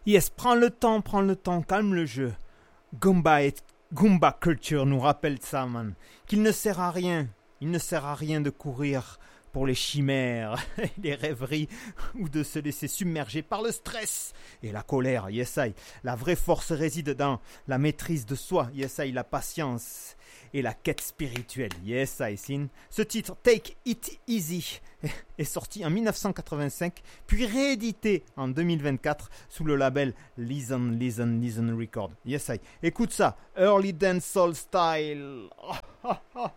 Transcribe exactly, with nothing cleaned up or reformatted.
Yes, prends le temps, prends le temps, calme le jeu. Goomba et Goomba Culture nous rappelle ça, man. Qu'il ne sert à rien, il ne sert à rien de courir pour les chimères, les rêveries, ou de se laisser submerger par le stress et la colère, yes I. La vraie force réside dans la maîtrise de soi, yes I, la patience et la quête spirituelle, yes I, sin. Ce titre, Take It Easy, est sorti en dix-neuf cent quatre-vingt-cinq, puis réédité en deux mille vingt-quatre sous le label Listen, Listen, Listen Record, yes I. Écoute ça, Early Dancehall Style. Oh, oh, oh.